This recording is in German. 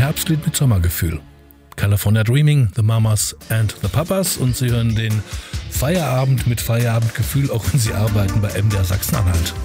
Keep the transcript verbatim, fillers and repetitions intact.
Herbstlied mit Sommergefühl. California Dreaming, The Mamas and the Papas, und Sie hören den Feierabend mit Feierabendgefühl, auch wenn Sie arbeiten bei M D R Sachsen-Anhalt.